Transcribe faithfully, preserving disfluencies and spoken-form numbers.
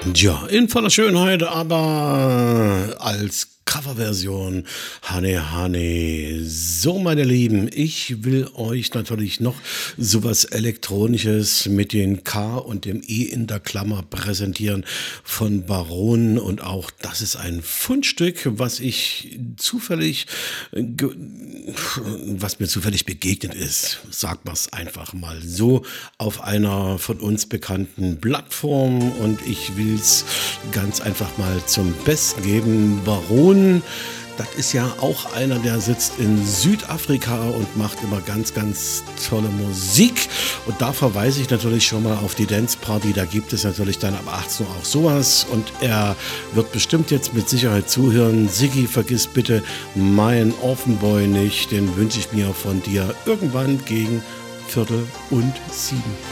Ja, in voller Schönheit, aber als Coverversion. Hane Hane. So, meine Lieben, ich will euch natürlich noch sowas Elektronisches mit den K und dem E in der Klammer präsentieren von Baron. Und auch das ist ein Fundstück, was ich zufällig, äh, ge- was mir zufällig begegnet ist. Sagt man es einfach mal so, auf einer von uns bekannten Plattform. Und ich will es ganz einfach mal zum Besten geben. Baron, das ist ja auch einer, der sitzt in Südafrika und macht immer ganz, ganz tolle Musik. Und da verweise ich natürlich schon mal auf die Dance Party. Da gibt es natürlich dann ab achtzehn Uhr auch sowas. Und er wird bestimmt jetzt mit Sicherheit zuhören. Siggi, vergiss bitte meinen Offenboy nicht. Den wünsche ich mir von dir irgendwann gegen Viertel und sieben.